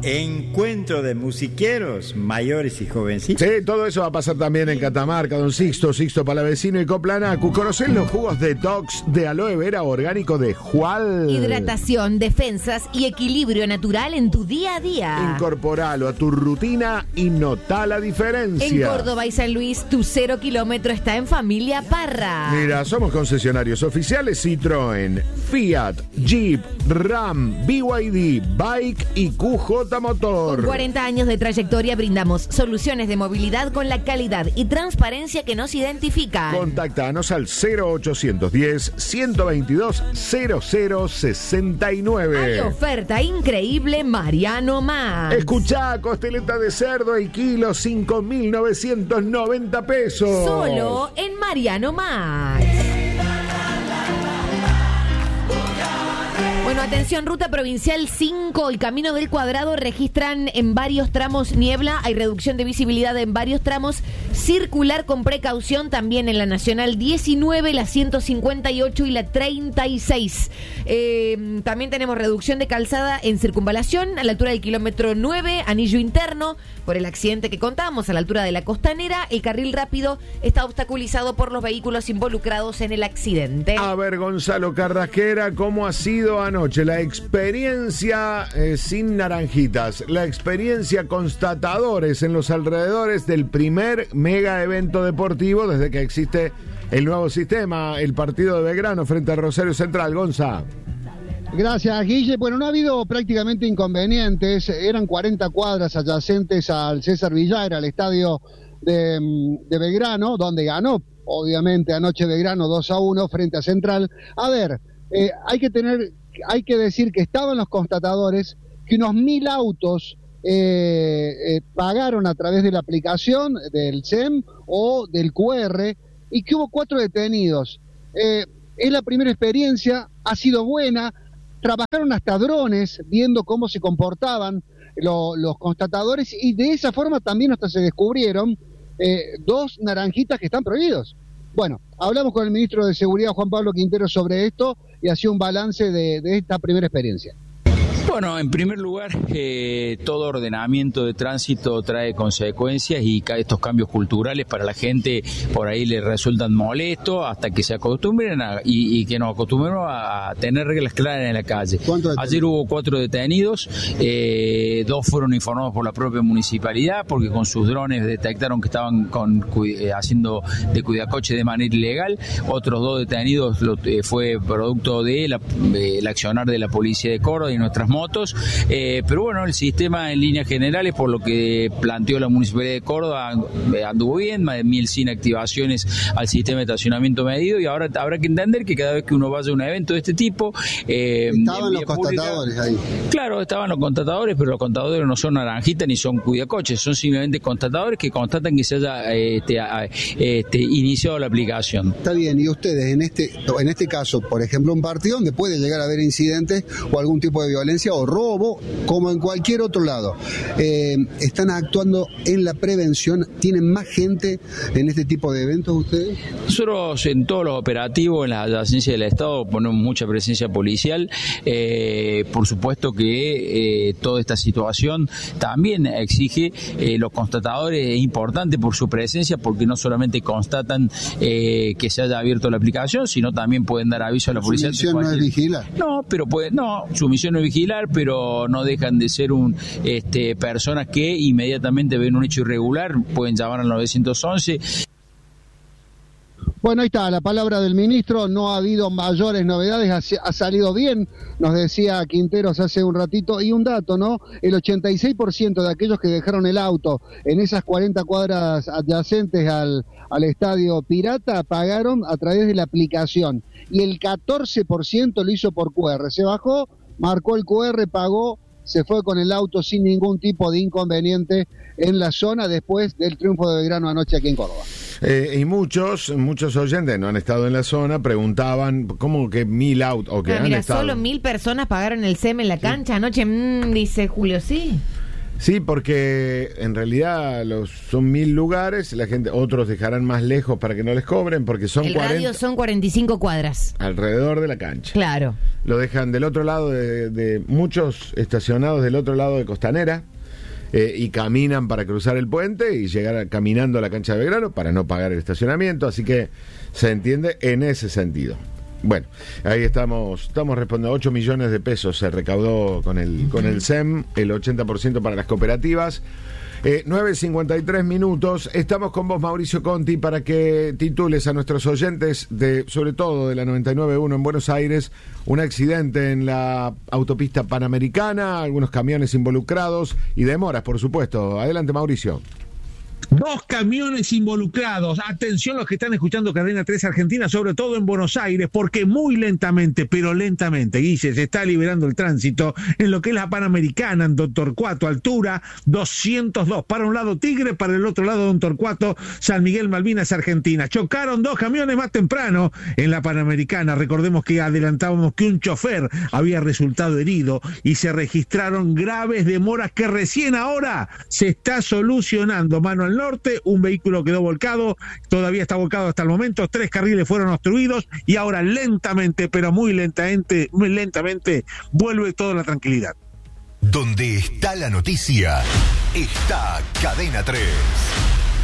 encuentro de musiqueros, mayores y jovencitos. Sí, todo eso va a pasar también en Catamarca, Don Sixto Palavecino y Coplanacu. ¿Conocen los jugos detox de aloe vera orgánico de Jual? Hidratación, defensas y equilibrio natural en tu día a día. Incorporalo a tu rutina y notá la diferencia. En Córdoba y San Luis, tu 0 kilómetro está en Familia Parra. Mira, somos concesionarios oficiales Citroën, Fiat, Jeep, Ram, BYD, Bike y QJ Motor. Con 40 años de trayectoria brindamos soluciones de movilidad con la calidad y transparencia que nos identifican. Contactanos al 0810-122-0069. Hay oferta increíble Mariano Más. Escuchá, costeleta de cerdo y kilo 5.990 pesos. Solo en Mariano Más. Bueno, atención, ruta provincial 5 y Camino del Cuadrado registran en varios tramos niebla, hay reducción de visibilidad en varios tramos, circular con precaución también en la Nacional 19, la 158 y la 36. También tenemos reducción de calzada en circunvalación a la altura del kilómetro 9, anillo interno, por el accidente que contamos a la altura de la Costanera. El carril rápido está obstaculizado por los vehículos involucrados en el accidente. A ver, Gonzalo Carrasquera, ¿cómo ha sido anoche la experiencia sin naranjitas? La experiencia constatadores en los alrededores del primer mega evento deportivo desde que existe el nuevo sistema, el partido de Belgrano frente a Rosario Central. Gonza. Gracias, Guille. Bueno, no ha habido prácticamente inconvenientes. Eran 40 cuadras adyacentes al César Villar, al estadio de Belgrano, donde ganó, obviamente, anoche Belgrano 2-1 frente a Central. A ver, hay que decir que estaban los constatadores, que unos 1.000 autos pagaron a través de la aplicación del SEM o del QR y que hubo 4 detenidos. Es la primera experiencia, ha sido buena. Trabajaron hasta drones viendo cómo se comportaban los constatadores y de esa forma también hasta se descubrieron 2 naranjitas que están prohibidos. Bueno, hablamos con el ministro de Seguridad, Juan Pablo Quintero, sobre esto y hacía un balance de esta primera experiencia. Bueno, en primer lugar, todo ordenamiento de tránsito trae consecuencias y estos cambios culturales para la gente por ahí les resultan molestos hasta que se acostumbren y que nos acostumbremos a tener reglas claras en la calle. Ayer hubo 4 detenidos, 2 fueron informados por la propia municipalidad porque con sus drones detectaron que estaban haciendo de cuidacoche de manera ilegal. Otros 2 detenidos fue producto del accionar de la policía de Córdoba y nuestras motos, pero bueno, el sistema en líneas generales, por lo que planteó la Municipalidad de Córdoba, anduvo bien, más de 1.100 activaciones al sistema de estacionamiento medido, y ahora habrá que entender que cada vez que uno vaya a un evento de este tipo... estaban los constatadores ahí. Claro, estaban los constatadores, pero los constatadores no son naranjitas ni son cuidacoches, son simplemente constatadores que constatan que se haya iniciado la aplicación. Está bien, y ustedes en este caso, por ejemplo, un partido donde puede llegar a haber incidentes o algún tipo de violencia o robo, como en cualquier otro lado, ¿están actuando en la prevención? ¿Tienen más gente en este tipo de eventos ustedes? Nosotros en todos los operativos, en la adyacencia del Estado, ponemos mucha presencia policial. Por supuesto que toda esta situación también exige los constatadores, es importante por su presencia, porque no solamente constatan que se haya abierto la aplicación, sino también pueden dar aviso a la policía. ¿Su misión no es vigilar? No, pero su misión no es vigilar, pero no dejan de ser personas que inmediatamente ven un hecho irregular, pueden llamar al 911. Bueno, ahí está la palabra del ministro, no ha habido mayores novedades, ha salido bien, nos decía Quinteros hace un ratito, y un dato, ¿no? El 86% de aquellos que dejaron el auto en esas 40 cuadras adyacentes al estadio Pirata pagaron a través de la aplicación, y el 14% lo hizo por QR, se bajó, marcó el QR, pagó, se fue con el auto sin ningún tipo de inconveniente en la zona después del triunfo de Belgrano anoche aquí en Córdoba. Y muchos oyentes no han estado en la zona, preguntaban cómo que 1.000 autos o que han mira, estado. Solo 1.000 personas pagaron el SEM en la cancha anoche, dice Julio, sí. Sí, porque en realidad son 1000 lugares, la gente, otros dejarán más lejos para que no les cobren, porque son el radio son 45 cuadras. Alrededor de la cancha. Claro. Lo dejan del otro lado de muchos estacionados del otro lado de Costanera, y caminan para cruzar el puente y llegar caminando a la cancha de Belgrano para no pagar el estacionamiento, así que se entiende en ese sentido. Bueno, ahí estamos respondiendo. 8 millones de pesos se recaudó con el SEM, el 80% para las cooperativas. 9:53 minutos. Estamos con vos, Mauricio Conti, para que titules a nuestros oyentes, sobre todo de la 99.1 en Buenos Aires, un accidente en la autopista Panamericana, algunos camiones involucrados y demoras, por supuesto. Adelante, Mauricio. 2 camiones involucrados. Atención los que están escuchando Cadena 3 Argentina, sobre todo en Buenos Aires, porque muy lentamente, pero lentamente, Guille, se está liberando el tránsito en lo que es la Panamericana, en Don Torcuato, altura 202. Para un lado Tigre, para el otro lado Don Torcuato, San Miguel, Malvinas, Argentina. Chocaron 2 camiones más temprano en la Panamericana. Recordemos que adelantábamos que un chofer había resultado herido y se registraron graves demoras que recién ahora se está solucionando. Mano al norte, un vehículo quedó volcado, todavía está volcado hasta el momento, 3 carriles fueron obstruidos y ahora lentamente, pero muy lentamente, vuelve toda la tranquilidad. Donde está la noticia, está Cadena 3.